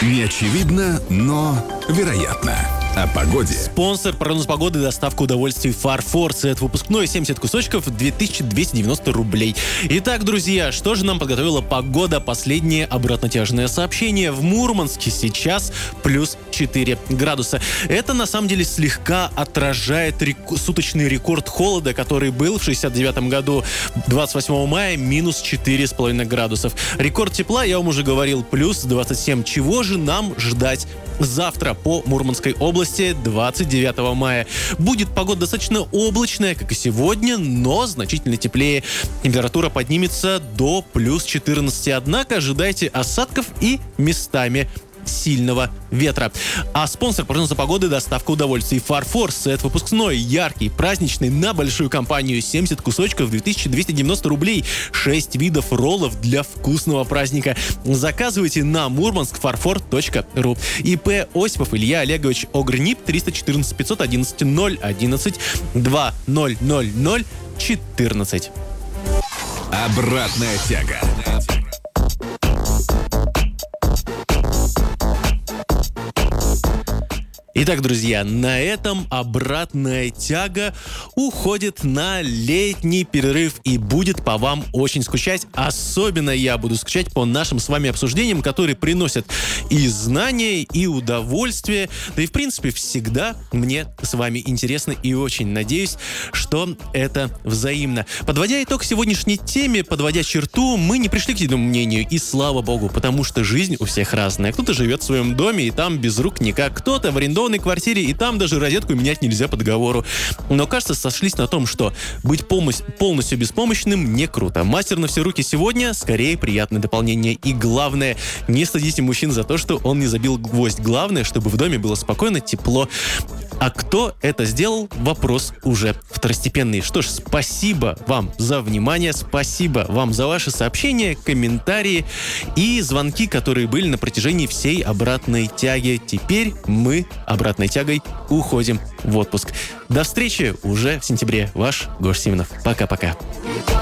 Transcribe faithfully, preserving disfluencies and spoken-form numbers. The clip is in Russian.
Неочевидно, но вероятно. О погоде. Спонсор прогноз погоды, доставка удовольствий Farforce. Это выпускной семьдесят кусочков, две тысячи двести девяносто рублей. Итак, друзья, что же нам подготовила погода? Последнее обратнотяжное сообщение. В Мурманске сейчас плюс четыре градуса. Это на самом деле слегка отражает рек- суточный рекорд холода, который был в шестьдесят девятом году, двадцать восьмого мая, минус четыре с половиной градусов. Рекорд тепла, я вам уже говорил, плюс двадцать семь. Чего же нам ждать завтра по Мурманской области двадцать девятого мая? Будет погода достаточно облачная, как и сегодня, но значительно теплее. Температура поднимется до плюс четырнадцати, однако ожидайте осадков и местами сильного ветра. А спонсор прогноза погоды — доставка удовольствий Farforce. Это выпускной, яркий, праздничный, на большую компанию. семьдесят кусочков, две тысячи двести девяносто рублей. шесть видов роллов для вкусного праздника. Заказывайте на мурманск фарфор точка ру. ИП Осипов Илья Олегович, ОГРНИП триста четырнадцать пятьсот одиннадцать ноль одиннадцать два ноль ноль ноль четырнадцать. Обратная тяга. Итак, друзья, на этом обратная тяга уходит на летний перерыв и будет по вам очень скучать. Особенно я буду скучать по нашим с вами обсуждениям, которые приносят и знания, и удовольствие. Да и, в принципе, всегда мне с вами интересно, и очень надеюсь, что это взаимно. Подводя итог сегодняшней теме, подводя черту, мы не пришли к единому мнению, и слава богу, потому что жизнь у всех разная. Кто-то живет в своем доме, и там без рук никак. Кто-то в арендованном квартире, и там даже розетку менять нельзя по договору. Но, кажется, сошлись на том, что быть полностью беспомощным не круто. Мастер на все руки сегодня скорее приятное дополнение. И главное, не стыдите мужчин за то, что он не забил гвоздь. Главное, чтобы в доме было спокойно, тепло. А кто это сделал? Вопрос уже второстепенный. Что ж, спасибо вам за внимание, спасибо вам за ваши сообщения, комментарии и звонки, которые были на протяжении всей обратной тяги. Теперь мы обратной тягой уходим в отпуск. До встречи уже в сентябре. Ваш Гош Симонов. Пока-пока.